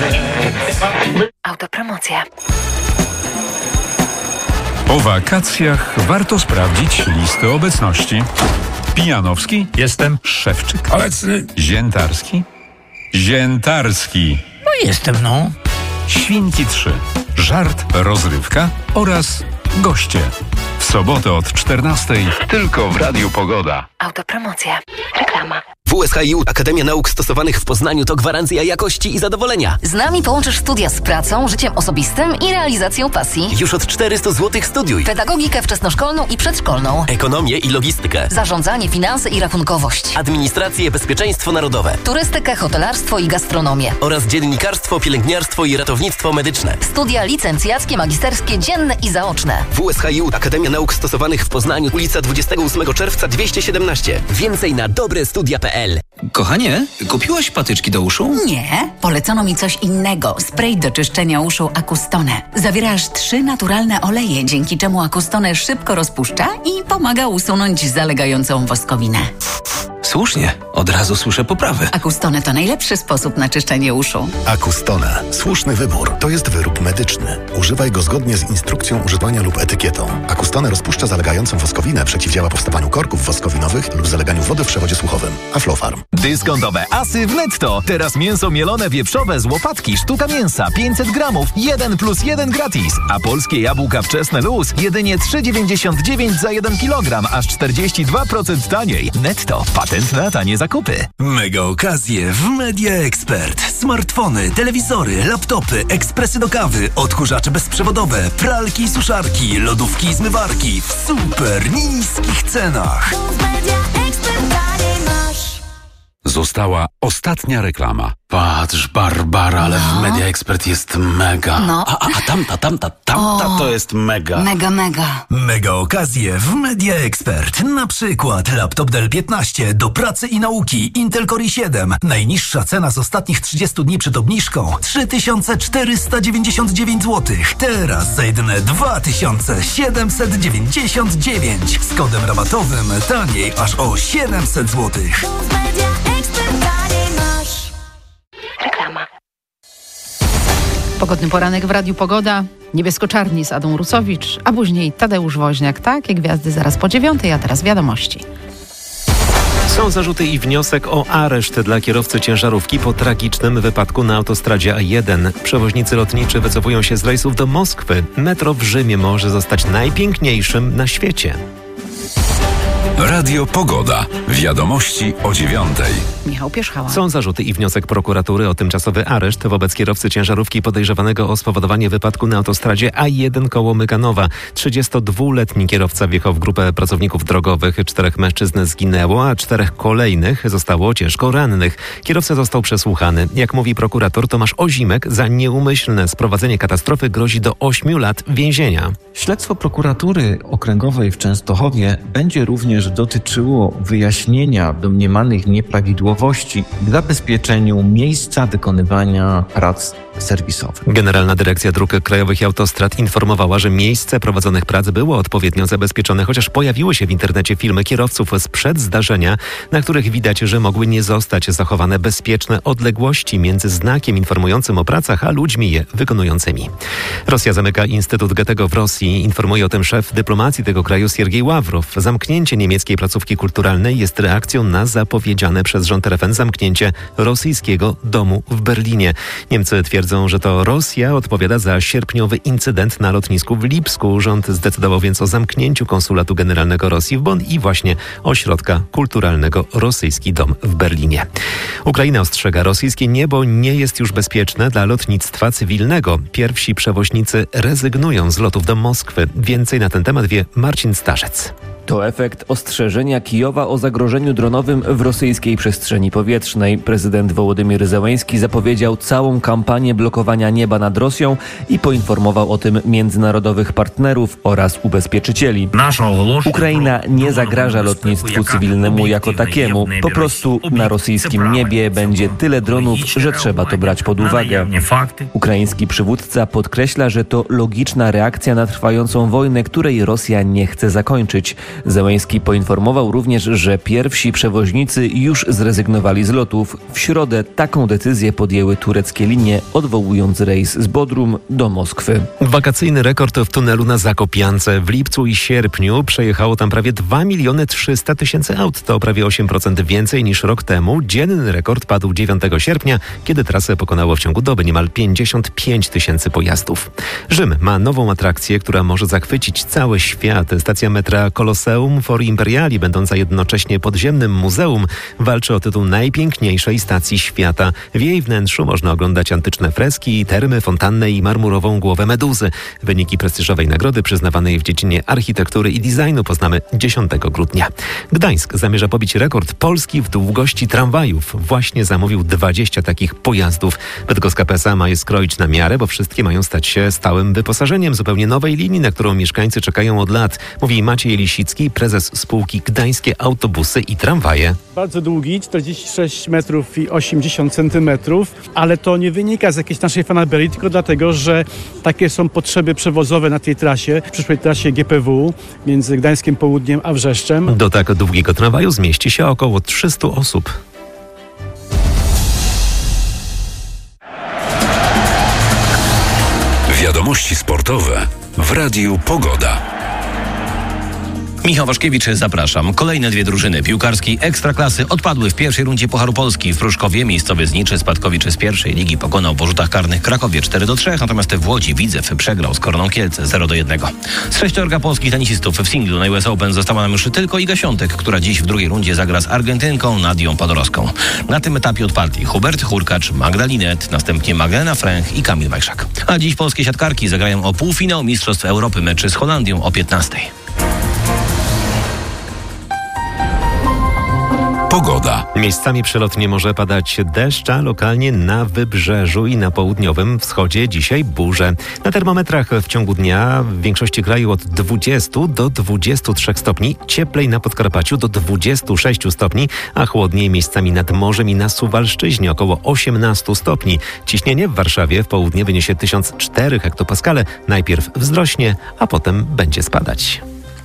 Autopromocja. Po wakacjach warto sprawdzić listę obecności. Pijanowski? Jestem. Szewczyk? Obecny. Ziętarski? Ziętarski. No jestem, no. Świnki 3. Żart, rozrywka oraz goście. W sobotę od 14:00 tylko w Radiu Pogoda. Autopromocja. Reklama. WSHiU Akademia Nauk Stosowanych w Poznaniu to gwarancja jakości i zadowolenia. Z nami połączysz studia z pracą, życiem osobistym i realizacją pasji. Już od 400 zł studiuj. Pedagogikę wczesnoszkolną i przedszkolną. Ekonomię i logistykę. Zarządzanie, finanse i rachunkowość. Administrację, bezpieczeństwo narodowe. Turystykę, hotelarstwo i gastronomię. Oraz dziennikarstwo, pielęgniarstwo i ratownictwo medyczne. Studia licencjackie, magisterskie, dzienne i zaoczne. WSHiU Akademia Nauk Stosowanych w Poznaniu, ulica 28 czerwca 217. Więcej na dobrestudia.pl. Kochanie, kupiłaś patyczki do uszu? Nie, polecono mi coś innego. Spray do czyszczenia uszu Acustone. Zawiera aż 3 naturalne oleje, dzięki czemu Acustone szybko rozpuszcza i pomaga usunąć zalegającą woskowinę. Słusznie, od razu słyszę poprawy. Acustone to najlepszy sposób na czyszczenie uszu. Acustone. Słuszny wybór. To jest wyrób medyczny. Używaj go zgodnie z instrukcją używania lub etykietą. Acustone rozpuszcza zalegającą woskowinę, przeciwdziała powstawaniu korków woskowinowych lub zaleganiu wody w przewodzie słuchowym. Aflofarm. Dyskontowe asy w Netto. Teraz mięso mielone wieprzowe z łopatki, sztuka mięsa 500 gramów, 1+1 gratis. A polskie jabłka wczesne luz jedynie 3,99 za 1 kg, aż 42% taniej. Netto. Patent na tanie zakupy. Mega okazje w Media Expert. Smartfony, telewizory, laptopy, ekspresy do kawy, odkurzacze bezprzewodowe, pralki i suszarki, lodówki i zmywarki w super niskich cenach. Została ostatnia reklama. Patrz, Barbara, ale w Media Expert jest mega. No. A tamta to jest mega. Mega. Mega okazje w Media Expert. Na przykład laptop Dell 15 do pracy i nauki Intel Core i7. Najniższa cena z ostatnich 30 dni przed obniżką 3499 zł. Teraz za jedyne 2799. Z kodem rabatowym taniej aż o 700 zł. Reklama. Pogodny poranek w Radiu Pogoda. Niebiesko-czarni z Adą Rusowicz, a później Tadeusz Woźniak. Takie gwiazdy zaraz po 9:00, a teraz wiadomości. Są zarzuty i wniosek o areszt dla kierowcy ciężarówki po tragicznym wypadku na autostradzie A1. Przewoźnicy lotniczy wycofują się z rejsów do Moskwy. Metro w Rzymie może zostać najpiękniejszym na świecie. Radio Pogoda. Wiadomości o 9:00. Michał Pierzchała. Są zarzuty i wniosek prokuratury o tymczasowy areszt wobec kierowcy ciężarówki podejrzewanego o spowodowanie wypadku na autostradzie A1 koło Mykanowa. 32-letni kierowca wjechał w grupę pracowników drogowych. 4 mężczyzn zginęło, a 4 kolejnych zostało ciężko rannych. Kierowca został przesłuchany. Jak mówi prokurator Tomasz Ozimek, za nieumyślne sprowadzenie katastrofy grozi do 8 lat więzienia. Śledztwo prokuratury okręgowej w Częstochowie będzie również dotyczyło wyjaśnienia domniemanych nieprawidłowości w zabezpieczeniu miejsca wykonywania prac serwisowych. Generalna Dyrekcja Dróg Krajowych i Autostrad informowała, że miejsce prowadzonych prac było odpowiednio zabezpieczone, chociaż pojawiły się w internecie filmy kierowców sprzed zdarzenia, na których widać, że mogły nie zostać zachowane bezpieczne odległości między znakiem informującym o pracach, a ludźmi je wykonującymi. Rosja zamyka Instytut Goethego w Rosji. Informuje o tym szef dyplomacji tego kraju Siergiej Ławrow. Zamknięcie niemieckiej placówki kulturalnej jest reakcją na zapowiedziane przez rząd RFN zamknięcie rosyjskiego domu w Berlinie. Niemcy twierdzą, że to Rosja odpowiada za sierpniowy incydent na lotnisku w Lipsku. Rząd zdecydował więc o zamknięciu konsulatu generalnego Rosji w Bonn i właśnie ośrodka kulturalnego Rosyjski Dom w Berlinie. Ukraina ostrzega, rosyjskie niebo nie jest już bezpieczne dla lotnictwa cywilnego. Pierwsi przewoźnicy rezygnują z lotów do Moskwy. Więcej na ten temat wie Marcin Starzec. To efekt ostrzeżenia Kijowa o zagrożeniu dronowym w rosyjskiej przestrzeni powietrznej. Prezydent Wołodymyr Zełenski zapowiedział całą kampanię blokowania nieba nad Rosją i poinformował o tym międzynarodowych partnerów oraz ubezpieczycieli. Ukraina nie zagraża lotnictwu cywilnemu jako takiemu. Po prostu na rosyjskim niebie będzie tyle dronów, że trzeba to brać pod uwagę. Ukraiński przywódca podkreśla, że to logiczna reakcja na trwającą wojnę, której Rosja nie chce zakończyć. Zełenski poinformował również, że pierwsi przewoźnicy już zrezygnowali z lotów. W środę taką decyzję podjęły tureckie linie, odwołując rejs z Bodrum do Moskwy. Wakacyjny rekord w tunelu na Zakopiance. W lipcu i sierpniu przejechało tam prawie 2 300 000 aut. To prawie 8% więcej niż rok temu. Dzienny rekord padł 9 sierpnia, kiedy trasę pokonało w ciągu doby niemal 55 000 pojazdów. Rzym ma nową atrakcję, która może zachwycić cały świat. Stacja metra Colosseum for Imperiali, będąca jednocześnie podziemnym muzeum, walczy o tytuł najpiękniejszej stacji świata. W jej wnętrzu można oglądać antyczne freski, termy, fontannę i marmurową głowę Meduzy. Wyniki prestiżowej nagrody przyznawanej w dziedzinie architektury i designu poznamy 10 grudnia. Gdańsk zamierza pobić rekord Polski w długości tramwajów. Właśnie zamówił 20 takich pojazdów. Bydgoska PSA ma je skroić na miarę, bo wszystkie mają stać się stałym wyposażeniem zupełnie nowej linii, na którą mieszkańcy czekają od lat. Mówi Maciej Lisicki, prezes spółki Gdańskie Autobusy i Tramwaje. Bardzo długi, 46 metrów i 80 centymetrów, ale to nie wynika z jakiejś naszej fanaberii, tylko dlatego, że takie są potrzeby przewozowe na tej trasie, przyszłej trasie GPW między Gdańskiem Południem a Wrzeszczem. Do tak długiego tramwaju zmieści się około 300 osób. Wiadomości sportowe w Radiu Pogoda. Michał Waszkiewicz, zapraszam. Kolejne dwie drużyny piłkarskiej Ekstraklasy odpadły w pierwszej rundzie Pucharu Polski. W Pruszkowie miejscowy Zniczy Spadkowicz z pierwszej ligi pokonał po rzutach karnych Krakowie 4-3, natomiast w Łodzi Widzew przegrał z Korną Kielce 0-1. Z 6 polskich tenisistów w singlu na US Open została nam już tylko Iga Świątek, która dziś w drugiej rundzie zagra z Argentynką Nadią Podorowską. Na tym etapie odpadli Hubert Hurkacz, Magda Linette, następnie Magdalena Fręch i Kamil Wajszak. A dziś polskie siatkarki zagrają o półfinał Mistrzostw Europy, meczy z Holandią o 15. Pogoda. Miejscami przelotnie może padać deszcz, a lokalnie na wybrzeżu i na południowym wschodzie dzisiaj burze. Na termometrach w ciągu dnia w większości kraju od 20 do 23 stopni, cieplej na Podkarpaciu do 26 stopni, a chłodniej miejscami nad morzem i na Suwalszczyźnie około 18 stopni. Ciśnienie w Warszawie w południe wyniesie 1004 hektopaskale. Najpierw wzrośnie, a potem będzie spadać.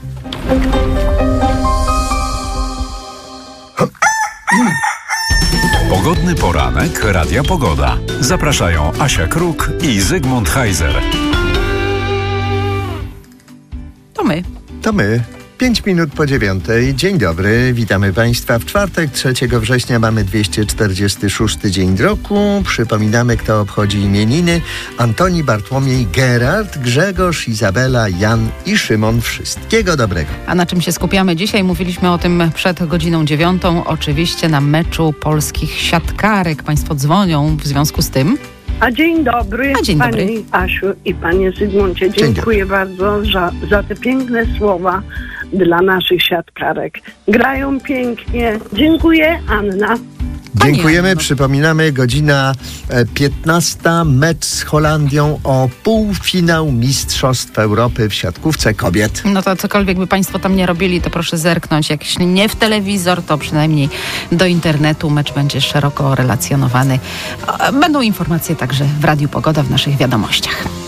Pogodny poranek Radia Pogoda. Zapraszają Asia Kruk i Zygmunt Heiser. To my. 5 minut po 9. Dzień dobry, witamy Państwa. W czwartek 3 września mamy 246 dzień roku. Przypominamy, kto obchodzi imieniny. Antoni, Bartłomiej, Gerard, Grzegorz, Izabela, Jan i Szymon. Wszystkiego dobrego. A na czym się skupiamy dzisiaj? Mówiliśmy o tym przed godziną 9. Oczywiście na meczu polskich siatkarek. Państwo dzwonią w związku z tym. Dzień dobry, Pani Asiu i Panie Zygmuncie. Dziękuję bardzo za te piękne słowa dla naszych siatkarek. Grają pięknie. Dziękuję, Anna. Dziękujemy. Przypominamy, godzina 15, mecz z Holandią o półfinał Mistrzostw Europy w siatkówce kobiet. No to cokolwiek by Państwo tam nie robili, to proszę zerknąć. Jak nie w telewizor, to przynajmniej do internetu. Mecz będzie szeroko relacjonowany. Będą informacje także w Radiu Pogoda w naszych wiadomościach.